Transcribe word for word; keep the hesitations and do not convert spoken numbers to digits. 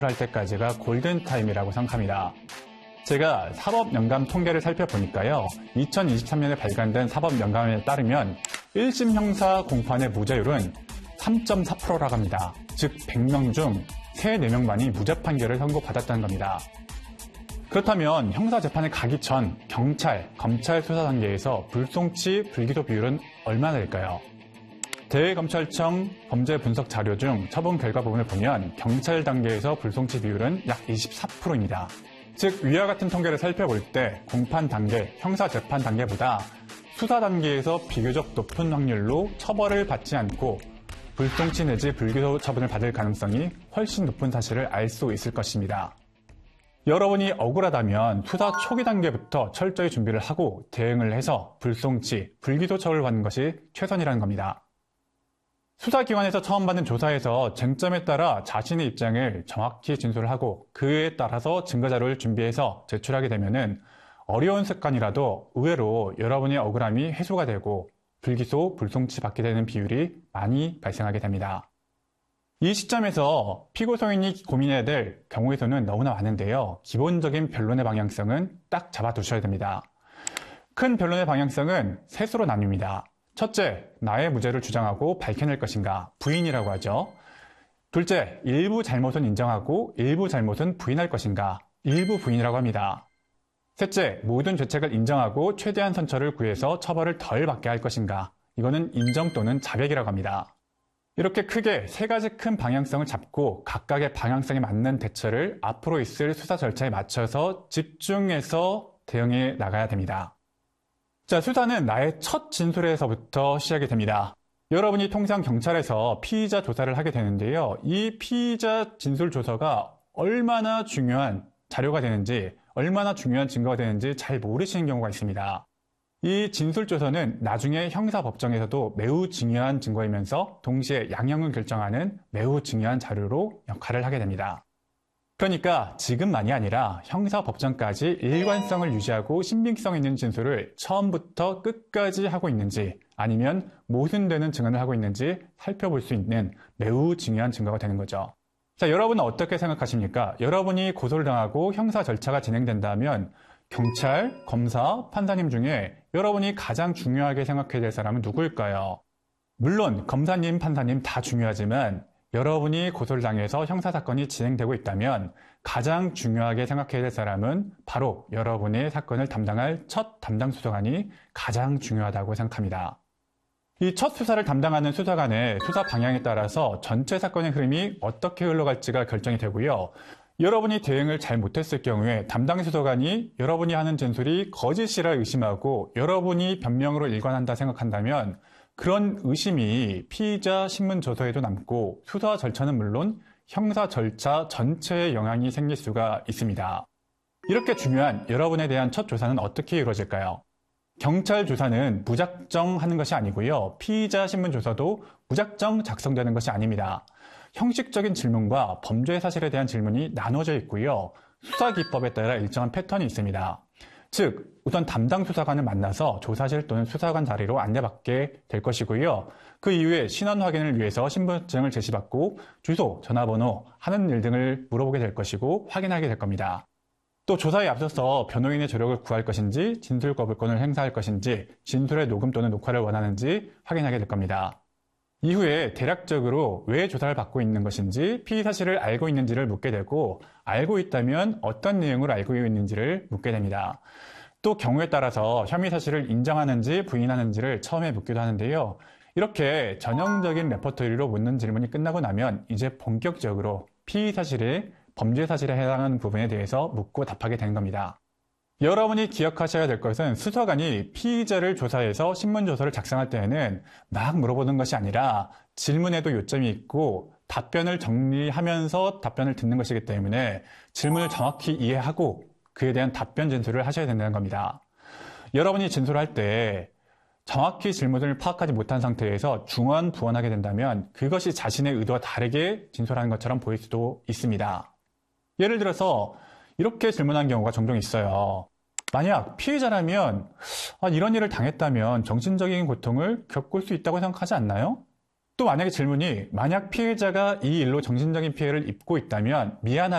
할 때까지가 골든타임이라고 생각합니다. 제가 사법연감 통계를 살펴보니까요. 이천이십삼 년에 발간된 사법연감에 따르면 일 심 형사 공판의 무죄율은 삼 점 사 퍼센트라고 합니다. 즉 백 명 중 삼, 네 명만이 무죄 판결을 선고받았다는 겁니다. 그렇다면 형사재판에 가기 전 경찰, 검찰 수사 단계에서 불송치, 불기소 비율은 얼마나 될까요? 대검찰청 범죄 분석 자료 중 처분 결과 부분을 보면 경찰 단계에서 불송치 비율은 약 이십사 퍼센트입니다. 즉 위와 같은 통계를 살펴볼 때 공판 단계, 형사재판 단계보다 수사 단계에서 비교적 높은 확률로 처벌을 받지 않고 불송치 내지 불기소 처분을 받을 가능성이 훨씬 높은 사실을 알 수 있을 것입니다. 여러분이 억울하다면 수사 초기 단계부터 철저히 준비를 하고 대응을 해서 불송치, 불기소 처벌을 받는 것이 최선이라는 겁니다. 수사기관에서 처음 받는 조사에서 쟁점에 따라 자신의 입장을 정확히 진술을 하고 그에 따라서 증거자료를 준비해서 제출하게 되면은 어려운 습관이라도 의외로 여러분의 억울함이 해소가 되고 불기소, 불송치 받게 되는 비율이 많이 발생하게 됩니다. 이 시점에서 피고소인이 고민해야 될 경우의 수는 너무나 많은데요. 기본적인 변론의 방향성은 딱 잡아두셔야 됩니다. 큰 변론의 방향성은 셋으로 나뉩니다. 첫째, 나의 무죄를 주장하고 밝혀낼 것인가, 부인이라고 하죠. 둘째, 일부 잘못은 인정하고 일부 잘못은 부인할 것인가, 일부 부인이라고 합니다. 셋째, 모든 죄책을 인정하고 최대한 선처를 구해서 처벌을 덜 받게 할 것인가, 이거는 인정 또는 자백이라고 합니다. 이렇게 크게 세 가지 큰 방향성을 잡고 각각의 방향성에 맞는 대처를 앞으로 있을 수사 절차에 맞춰서 집중해서 대응해 나가야 됩니다. 자, 수사는 나의 첫 진술에서부터 시작이 됩니다. 여러분이 통상 경찰에서 피의자 조사를 하게 되는데요. 이 피의자 진술 조서가 얼마나 중요한 자료가 되는지, 얼마나 중요한 증거가 되는지 잘 모르시는 경우가 있습니다. 이 진술 조서는 나중에 형사법정에서도 매우 중요한 증거이면서 동시에 양형을 결정하는 매우 중요한 자료로 역할을 하게 됩니다. 그러니까 지금만이 아니라 형사법정까지 일관성을 유지하고 신빙성 있는 진술을 처음부터 끝까지 하고 있는지 아니면 모순되는 증언을 하고 있는지 살펴볼 수 있는 매우 중요한 증거가 되는 거죠. 자, 여러분은 어떻게 생각하십니까? 여러분이 고소를 당하고 형사 절차가 진행된다면 경찰, 검사, 판사님 중에 여러분이 가장 중요하게 생각해야 될 사람은 누구일까요? 물론 검사님, 판사님 다 중요하지만 여러분이 고소를 당해서 형사사건이 진행되고 있다면 가장 중요하게 생각해야 될 사람은 바로 여러분의 사건을 담당할 첫 담당 수사관이 가장 중요하다고 생각합니다. 이 첫 수사를 담당하는 수사관의 수사 방향에 따라서 전체 사건의 흐름이 어떻게 흘러갈지가 결정이 되고요. 여러분이 대응을 잘 못했을 경우에 담당 수사관이 여러분이 하는 진술이 거짓이라 의심하고 여러분이 변명으로 일관한다 생각한다면 그런 의심이 피의자 신문 조서에도 남고 수사 절차는 물론 형사 절차 전체에 영향이 생길 수가 있습니다. 이렇게 중요한 여러분에 대한 첫 조사는 어떻게 이루어질까요? 경찰 조사는 무작정 하는 것이 아니고요. 피의자 신문 조서도 무작정 작성되는 것이 아닙니다. 형식적인 질문과 범죄 사실에 대한 질문이 나눠져 있고요. 수사 기법에 따라 일정한 패턴이 있습니다. 즉, 우선 담당 수사관을 만나서 조사실 또는 수사관 자리로 안내받게 될 것이고요. 그 이후에 신원 확인을 위해서 신분증을 제시받고 주소, 전화번호, 하는 일 등을 물어보게 될 것이고 확인하게 될 겁니다. 또 조사에 앞서서 변호인의 조력을 구할 것인지, 진술 거부권을 행사할 것인지, 진술의 녹음 또는 녹화를 원하는지 확인하게 될 겁니다. 이후에 대략적으로 왜 조사를 받고 있는 것인지, 피의 사실을 알고 있는지를 묻게 되고, 알고 있다면 어떤 내용을 알고 있는지를 묻게 됩니다. 또 경우에 따라서 혐의 사실을 인정하는지 부인하는지를 처음에 묻기도 하는데요. 이렇게 전형적인 레퍼토리로 묻는 질문이 끝나고 나면 이제 본격적으로 피의 사실에 범죄 사실에 해당하는 부분에 대해서 묻고 답하게 되는 겁니다. 여러분이 기억하셔야 될 것은 수사관이 피의자를 조사해서 신문조서를 작성할 때에는 막 물어보는 것이 아니라 질문에도 요점이 있고 답변을 정리하면서 답변을 듣는 것이기 때문에 질문을 정확히 이해하고 그에 대한 답변 진술을 하셔야 된다는 겁니다. 여러분이 진술할 때 정확히 질문을 파악하지 못한 상태에서 중언, 부언하게 된다면 그것이 자신의 의도와 다르게 진술하는 것처럼 보일 수도 있습니다. 예를 들어서 이렇게 질문한 경우가 종종 있어요. 만약 피해자라면 아, 이런 일을 당했다면 정신적인 고통을 겪을 수 있다고 생각하지 않나요? 또 만약에 질문이 만약 피해자가 이 일로 정신적인 피해를 입고 있다면 미안하다.